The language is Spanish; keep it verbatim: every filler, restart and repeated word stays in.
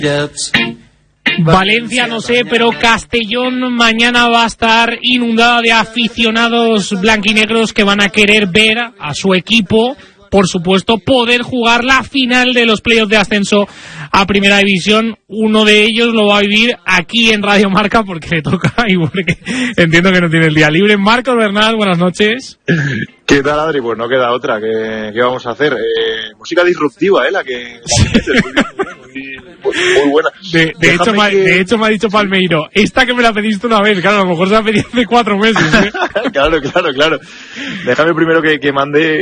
Valencia no sé, pero Castellón mañana va a estar inundada de aficionados blanquinegros que van a querer ver a su equipo, por supuesto, poder jugar la final de los playoffs de ascenso a Primera División. Uno de ellos lo va a vivir aquí en Radio Marca porque le toca y porque entiendo que no tiene el día libre. Marcos Bernal, buenas noches. ¿Qué tal, Adri? Pues no queda otra. ¿Qué, qué vamos a hacer? Eh, música disruptiva, ¿eh? La que... Muy, muy buena. De, de, hecho, que... de hecho, me ha dicho Palmeiro, esta que me la pediste una vez, claro, a lo mejor se la pedí hace cuatro meses, ¿eh? Claro, claro, claro. Déjame primero que, que mande